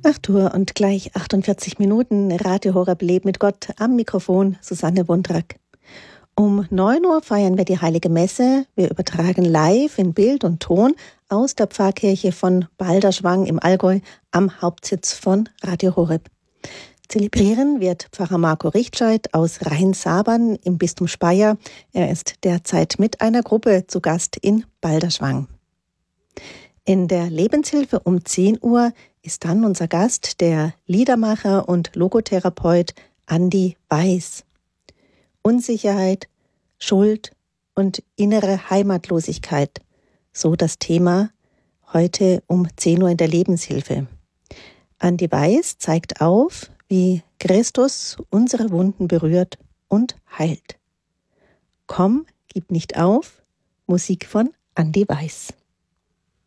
8 Uhr und gleich 48 Minuten Radio Horeb Leben mit Gott, am Mikrofon Susanne Wundrak. Um 9 Uhr feiern wir die Heilige Messe. Wir übertragen live in Bild und Ton aus der Pfarrkirche von Balderschwang im Allgäu am Hauptsitz von Radio Horeb. Zelebrieren wird Pfarrer Marco Richtscheid aus Rheinsabern im Bistum Speyer. Er ist derzeit mit einer Gruppe zu Gast in Balderschwang. In der Lebenshilfe um 10 Uhr ist dann unser Gast, der Liedermacher und Logotherapeut Andi Weiß. Unsicherheit, Schuld und innere Heimatlosigkeit, so das Thema heute um 10 Uhr in der Lebenshilfe. Andi Weiß zeigt auf, wie Christus unsere Wunden berührt und heilt. Komm, gib nicht auf. Musik von Andi Weiß.